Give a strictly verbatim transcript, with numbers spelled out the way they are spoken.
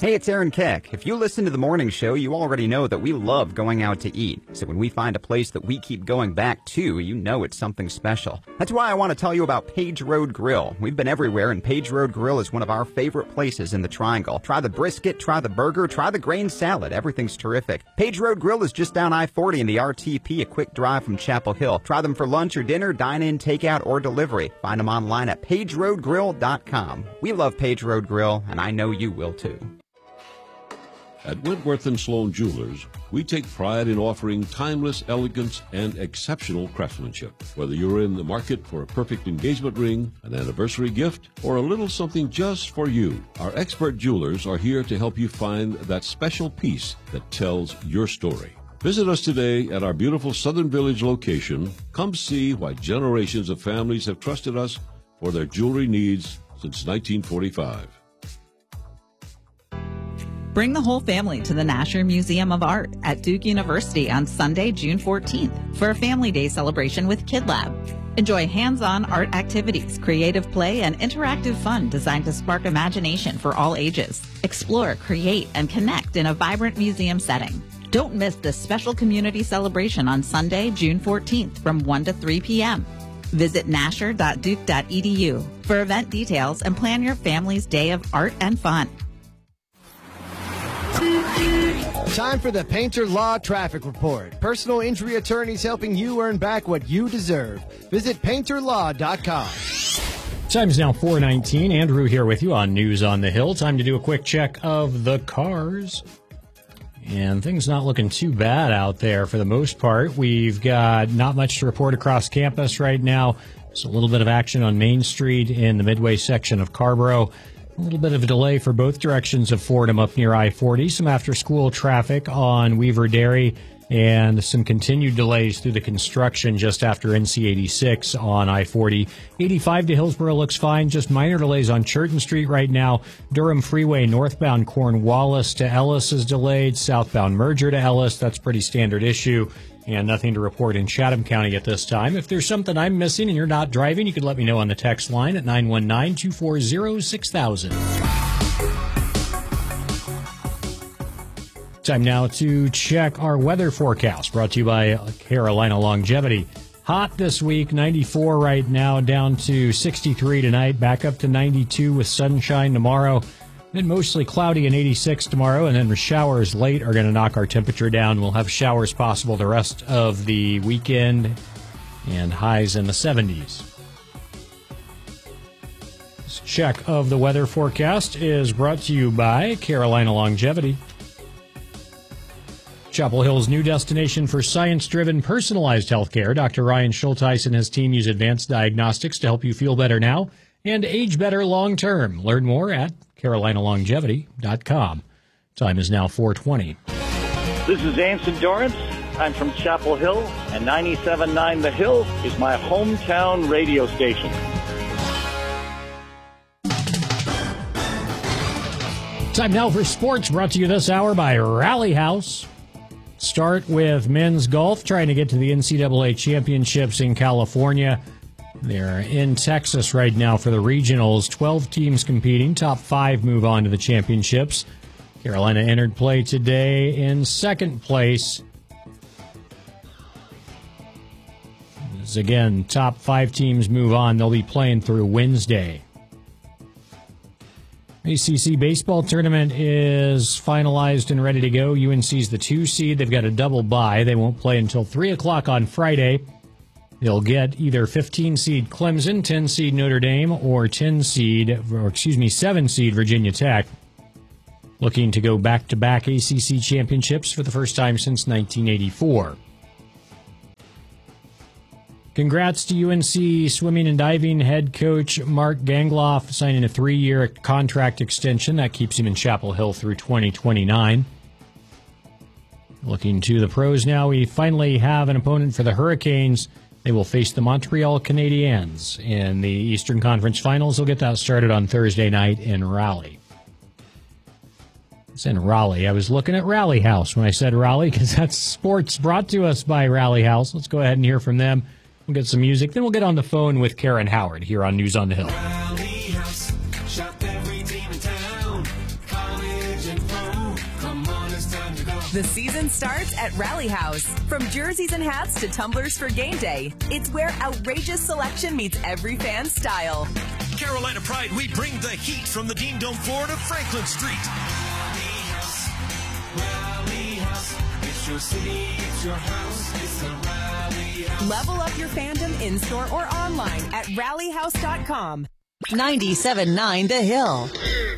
Hey, it's Aaron Keck. If you listen to the morning show, you already know that we love going out to eat. So when we find a place that we keep going back to, you know it's something special. That's why I want to tell you about Page Road Grill. We've been everywhere, and Page Road Grill is one of our favorite places in the Triangle. Try the brisket, try the burger, try the grain salad. Everything's terrific. Page Road Grill is just down I forty in the R T P, a quick drive from Chapel Hill. Try them for lunch or dinner, dine-in, takeout, or delivery. Find them online at page road grill dot com. We love Page Road Grill, and I know you will too. At Wentworth and Sloan Jewelers, we take pride in offering timeless elegance and exceptional craftsmanship. Whether you're in the market for a perfect engagement ring, an anniversary gift, or a little something just for you, our expert jewelers are here to help you find that special piece that tells your story. Visit us today at our beautiful Southern Village location. Come see why generations of families have trusted us for their jewelry needs since nineteen forty-five. Bring the whole family to the Nasher Museum of Art at Duke University on Sunday, June fourteenth for a Family Day celebration with Kid Lab. Enjoy hands-on art activities, creative play, and interactive fun designed to spark imagination for all ages. Explore, create, and connect in a vibrant museum setting. Don't miss this special community celebration on Sunday, June fourteenth from one to three p.m. Visit nasher dot duke dot e d u for event details and plan your family's day of art and fun. Time for the Painter Law Traffic Report. Personal injury attorneys helping you earn back what you deserve. Visit painter law dot com. Time's now four nineteen. Andrew here with you on News on the Hill. Time to do a quick check of the cars. And things not looking too bad out there for the most part. We've got not much to report across campus right now. There's a little bit of action on Main Street in the Midway section of Carborough. A little bit of a delay for both directions of Fordham up near I forty. Some after-school traffic on Weaver Dairy and some continued delays through the construction just after N C eighty-six on I forty. eighty-five to Hillsborough looks fine. Just minor delays on Churton Street right now. Durham Freeway northbound Cornwallis to Ellis is delayed. Southbound merger to Ellis, that's pretty standard issue. And nothing to report in Chatham County at this time. If there's something I'm missing and you're not driving, you can let me know on the text line at nine one nine, two four zero, six thousand. Time now to check our weather forecast, brought to you by Carolina Longevity. Hot this week, ninety-four right now, down to sixty-three tonight, back up to ninety-two with sunshine tomorrow. Then mostly cloudy and eighty-six tomorrow, and then showers late are going to knock our temperature down. We'll have showers possible the rest of the weekend and highs in the seventies. This check of the weather forecast is brought to you by Carolina Longevity. Chapel Hill's new destination for science-driven, personalized healthcare. Doctor Ryan Schulteis and his team use advanced diagnostics to help you feel better now and age better long-term. Learn more at carolina longevity dot com. Time is now four twenty. This is Anson Dorrance. I'm from Chapel Hill, and ninety-seven point nine The Hill is my hometown radio station. Time now for sports, brought to you this hour by Rally House. Start with men's golf, trying to get to the N C double A championships in California. They're in Texas right now for the regionals. twelve teams competing. Top five move on to the championships. Carolina entered play today in second place. As again, top five teams move on. They'll be playing through Wednesday. A C C baseball tournament is finalized and ready to go. U N C's the two seed. They've got a double bye. They won't play until three o'clock on Friday. They'll get either fifteen seed Clemson, ten seed Notre Dame, or ten seed, or excuse me, seven seed Virginia Tech. Looking to go back-to-back A C C championships for the first time since nineteen eighty-four. Congrats to U N C swimming and diving head coach Mark Gangloff signing a three-year contract extension. That keeps him in Chapel Hill through twenty twenty-nine. Looking to the pros now, we finally have an opponent for the Hurricanes. They will face the Montreal Canadiens in the Eastern Conference Finals. They'll get that started on Thursday night in Raleigh. It's in Raleigh. I was looking at Rally House when I said Raleigh because that's sports brought to us by Rally House. Let's go ahead and hear from them. We'll get some music. Then we'll get on the phone with Karen Howard here on News on the Hill. Rally House, shop every team in town, college and The season starts at Rally House. From jerseys and hats to tumblers for game day, it's where outrageous selection meets every fan style. Carolina Pride, we bring the heat from the Dean Dome floor to Franklin Street. Rally House, Rally House. It's your city, it's your house, it's the Rally House. Level up your fandom in-store or online at rally house dot com. ninety-seven point nine The Hill.